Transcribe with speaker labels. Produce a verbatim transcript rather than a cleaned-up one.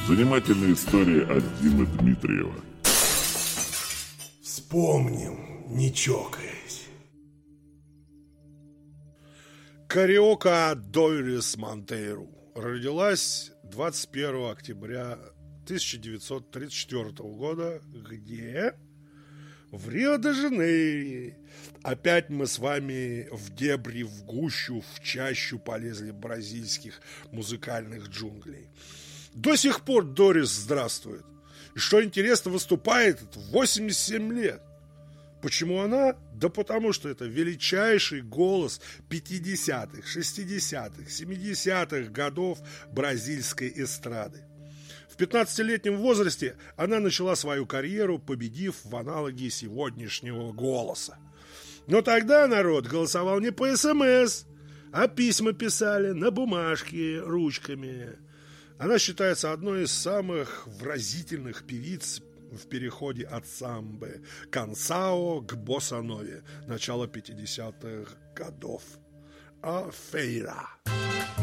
Speaker 1: Занимательная история от Димы Дмитриева.
Speaker 2: Вспомним, не чокаясь.
Speaker 3: Кариока Дорис Монтейру родилась двадцать первого октября тысяча девятьсот тридцать четвёртого года. Где? В Рио-де-Жанейро. Опять мы с вами в дебри, в гущу, в чащу полезли бразильских музыкальных джунглей. До сих пор Дорис здравствует. И что интересно, выступает в восемьдесят семь лет. Почему она? Да потому что это величайший голос пятидесятых, шестидесятых, семидесятых годов бразильской эстрады. В пятнадцатилетнем возрасте она начала свою карьеру, победив в аналоге сегодняшнего «Голоса». Но тогда народ голосовал не по СМС, а письма писали на бумажке ручками. Она считается одной из самых выразительных певиц в переходе от самбы кансао к боссанове начала пятидесятых годов. А Фейра.